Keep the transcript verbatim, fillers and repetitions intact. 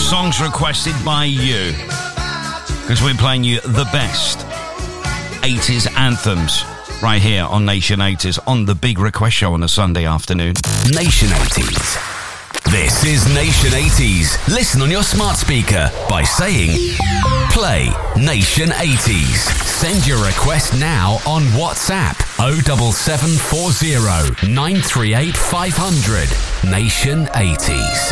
songs requested by you, because we're playing you the best eighties anthems right here on Nation eighties on the Big Request Show on a Sunday afternoon. Nation eighties. This is Nation eighties. Listen on your smart speaker by saying play Nation eighties. Send your request now on WhatsApp oh seven seven four oh nine three eight five hundred. Nation eighties.